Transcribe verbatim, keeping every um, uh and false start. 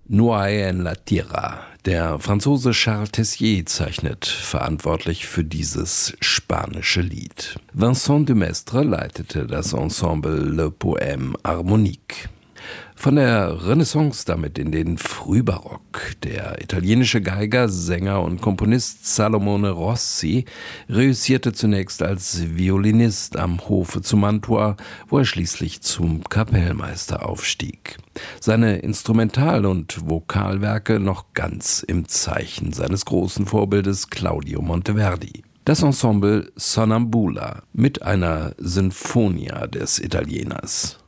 Noir en la Tierra. Der Franzose Charles Tessier zeichnet verantwortlich für dieses spanische Lied. Vincent Dumestre leitete das Ensemble Le Poème Harmonique. Von der Renaissance damit in den Frühbarock. Der italienische Geiger, Sänger und Komponist Salomone Rossi reüssierte zunächst als Violinist am Hofe zu Mantua, wo er schließlich zum Kapellmeister aufstieg. Seine Instrumental- und Vokalwerke noch ganz im Zeichen seines großen Vorbildes Claudio Monteverdi. Das Ensemble Sonnambula mit einer Sinfonia des Italieners.